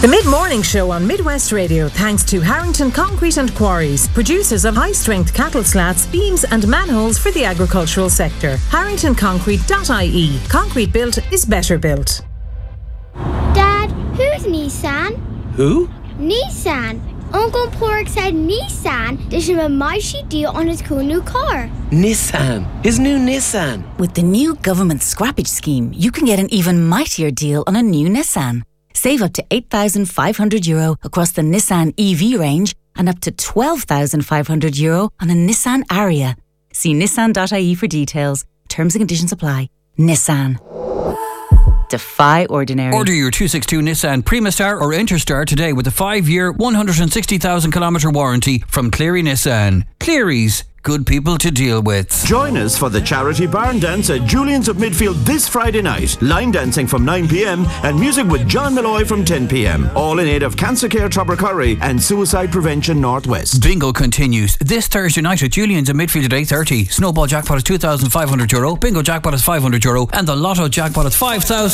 The Mid-Morning Show on Midwest Radio, thanks to Harrington Concrete and Quarries, producers of high-strength cattle slats, beams and manholes for the agricultural sector. HarringtonConcrete.ie. Concrete built is better built. Dad, who's Nissan? Who? Nissan. Uncle Pork said Nissan did him a mighty deal on his cool new car. Nissan. His new Nissan. With the new government scrappage scheme, you can get an even mightier deal on a new Nissan. Save up to €8,500 across the Nissan EV range and up to €12,500 on a Nissan Ariya. See nissan.ie for details. Terms and conditions apply. Nissan. Defy ordinary. Order your 262 Nissan Primastar or Interstar today with a 5-year, 160,000 kilometre warranty from Cleary Nissan. Cleary's. Good people to deal with. Join us for the charity barn dance at Julian's of Midfield this Friday night. Line dancing from 9 p.m. and music with John Malloy from 10 p.m. All in aid of Cancer Care Tubbercurry and Suicide Prevention Northwest. Bingo continues this Thursday night at Julian's of Midfield at 8:30. Snowball jackpot is €2,500. Bingo jackpot is €500 and the Lotto jackpot is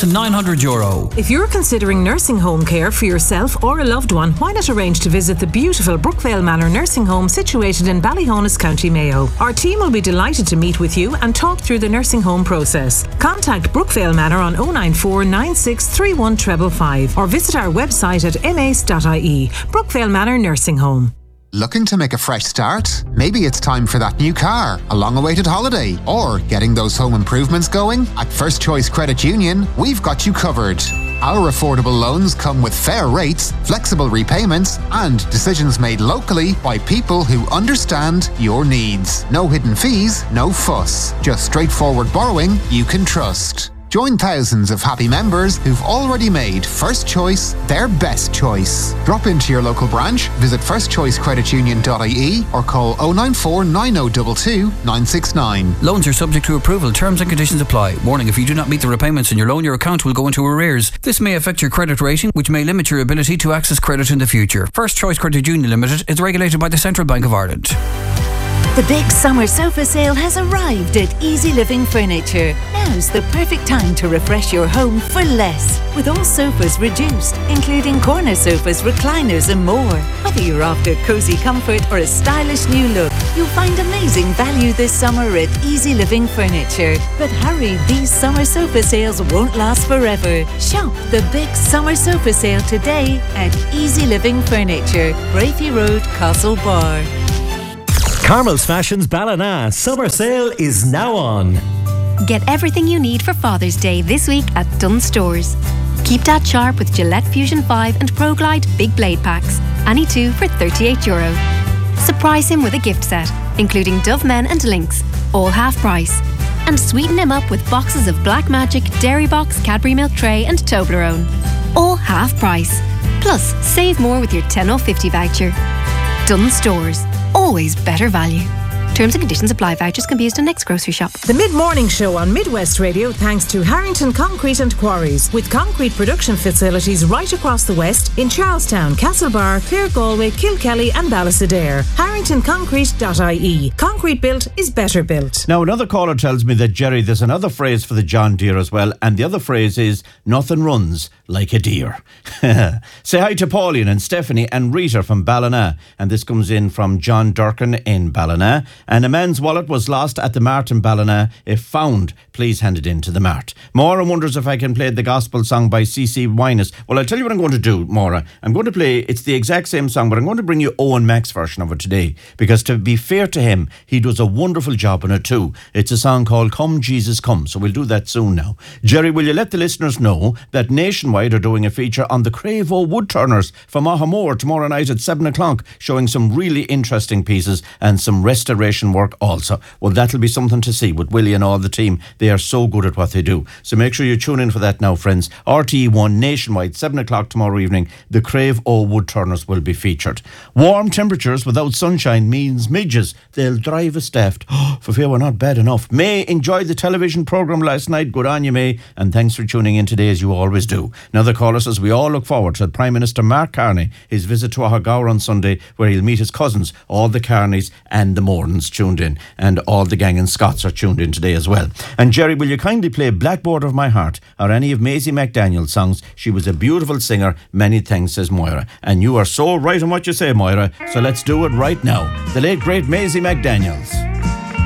€5,900. If you're considering nursing home care for yourself or a loved one, why not arrange to visit the beautiful Brookvale Manor Nursing Home situated in Ballyhonus, County Mayo. Our team will be delighted to meet with you and talk through the nursing home process. Contact Brookvale Manor on 094 9631 555 or visit our website at mace.ie. Brookvale Manor Nursing Home. Looking to make a fresh start? Maybe it's time for that new car, a long-awaited holiday, or getting those home improvements going? At First Choice Credit Union, we've got you covered. Our affordable loans come with fair rates, flexible repayments, and decisions made locally by people who understand your needs. No hidden fees, no fuss. Just straightforward borrowing you can trust. Join thousands of happy members who've already made First Choice their best choice. Drop into your local branch, visit firstchoicecreditunion.ie or call 094 9022 969. Loans are subject to approval. Terms and conditions apply. Warning, if you do not meet the repayments in your loan, your account will go into arrears. This may affect your credit rating, which may limit your ability to access credit in the future. First Choice Credit Union Limited is regulated by the Central Bank of Ireland. The big summer sofa sale has arrived at Easy Living Furniture. Now's the perfect time to refresh your home for less. With all sofas reduced, including corner sofas, recliners and more. Whether you're after cosy comfort or a stylish new look, you'll find amazing value this summer at Easy Living Furniture. But hurry, these summer sofa sales won't last forever. Shop the big summer sofa sale today at Easy Living Furniture, Brafey Road, Castlebar. Carmel's Fashions Ballina summer sale is now on. Get everything you need for Father's Day this week at Dunnes Stores. Keep Dad sharp with Gillette Fusion 5 and Pro Glide Big Blade Packs. Any two for €38. Surprise him with a gift set, including Dove Men and Lynx, all half price. And sweeten him up with boxes of Black Magic, Dairy Box, Cadbury Milk Tray and Toblerone, all half price. Plus, save more with your 10 off 50 voucher. Dunnes Stores. Always better value. Terms and conditions apply. Vouchers can be used in next grocery shop. The Mid-Morning Show on Midwest Radio, thanks to Harrington Concrete and Quarries, with concrete production facilities right across the west in Charlestown, Castlebar, Clare, Galway, Kilkelly and Ballysadare. HarringtonConcrete.ie. Concrete built is better built. Now, another caller tells me that, Jerry, there's another phrase for the John Deere as well, and the other phrase is, nothing runs like a deer. Say hi to Pauline and Stephanie and Rita from Ballina, and this comes in from John Durkin in Ballina. And a man's wallet was lost at the Mart in Ballina. If found, please hand it in to the Mart. Maura wonders if I can play the gospel song by C.C. Winus. Well, I'll tell you what I'm going to do, Maura. I'm going to play, it's the exact same song, but I'm going to bring you Owen Mack's version of it today. Because to be fair to him, he does a wonderful job on it too. It's a song called Come Jesus Come. So we'll do that soon now. Jerry, will you let the listeners know that Nationwide are doing a feature on the Cravo Woodturners from Ahamore tomorrow night at 7 o'clock, showing some really interesting pieces and some restoration work also. Well, that'll be something to see with Willie and all the team. They are so good at what they do. So make sure you tune in for that now, friends. RTE1 Nationwide, 7 o'clock tomorrow evening. The Crave O Woodturners will be featured. Warm temperatures without sunshine means midges. They'll drive us daft. For fear we're not bad enough. May enjoyed the television programme last night. Good on you, May. And thanks for tuning in today as you always do. Now the caller says we all look forward to Prime Minister Mark Carney, his visit to Ahagaur on Sunday, where he'll meet his cousins, all the Carneys and the Morans. Jones tuned in, and all the gang in Scots are tuned in today as well. And Jerry, will you kindly play Blackboard of My Heart or any of Maisie McDaniel's songs? She was a beautiful singer. Many thanks, says Moira. And you are so right on what you say, Moira, so let's do it right now. The late great Maisie McDaniels.